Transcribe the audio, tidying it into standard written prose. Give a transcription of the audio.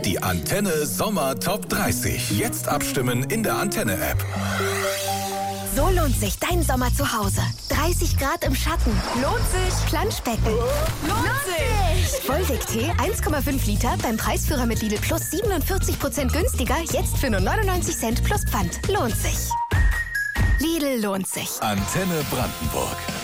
Die Antenne Sommer Top 30. Jetzt abstimmen in der Antenne-App. So lohnt sich dein Sommer zu Hause. 30 Grad im Schatten. Lohnt sich. Planschbecken. Lohnt sich. Volvic-Tee 1,5 Liter beim Preisführer mit Lidl Plus 47% günstiger. Jetzt für nur 99 Cent plus Pfand. Lohnt sich. Lidl lohnt sich. Antenne Brandenburg.